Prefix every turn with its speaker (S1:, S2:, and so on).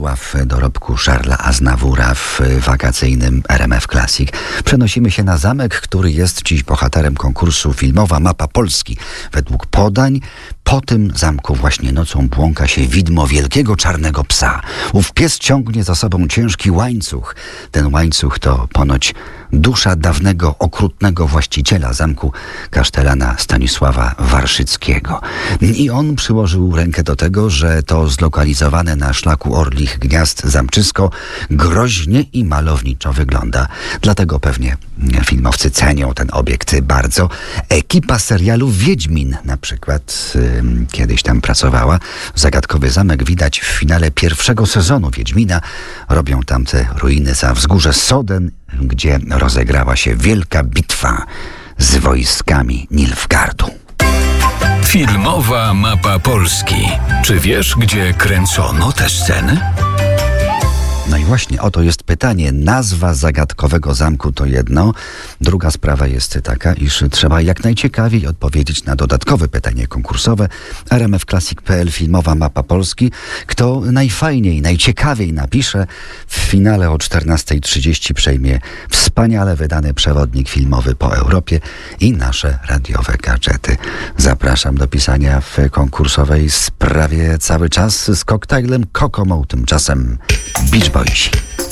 S1: perła w dorobku Charlesa Aznavoura w wakacyjnym RMF Classic. Przenosimy się na zamek, który jest dziś bohaterem konkursu Filmowa Mapa Polski. Według podań po tym zamku właśnie nocą błąka się widmo wielkiego czarnego psa. Ów pies ciągnie za sobą ciężki łańcuch. Ten łańcuch to ponoć dusza dawnego, okrutnego właściciela zamku, kasztelana Stanisława Warszyckiego. I on przyłożył rękę do tego, że to zlokalizowane na szlaku Orlich Gniazd zamczysko groźnie i malowniczo wygląda. Dlatego pewnie filmowcy cenią ten obiekt bardzo. Ekipa serialu Wiedźmin na przykład kiedyś tam pracowała. Zagadkowy zamek widać w finale pierwszego sezonu Wiedźmina. Robią tam te ruiny za wzgórze Soden, gdzie rozegrała się wielka bitwa z wojskami Nilfgaardu.
S2: Filmowa Mapa Polski. Czy wiesz, gdzie kręcono te sceny?
S1: No i właśnie oto jest pytanie. Nazwa zagadkowego zamku to jedno. Druga sprawa jest taka, iż trzeba jak najciekawiej odpowiedzieć na dodatkowe pytanie konkursowe. rmfclassic.pl Filmowa Mapa Polski. Kto najfajniej, najciekawiej napisze, w finale o 14:30 przejmie wspaniale wydany przewodnik filmowy po Europie i nasze radiowe gadżety. Zapraszam do pisania w konkursowej sprawie cały czas z koktajlem Kokomo, tymczasem Beach Boysi.